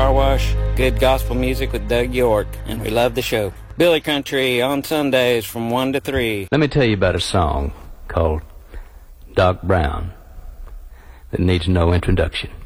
Car Wash, good gospel music with Doug York, and we love the show. Billy Country on Sundays from 1 to 3. Let me tell you about a song called Doc Brown that needs no introduction.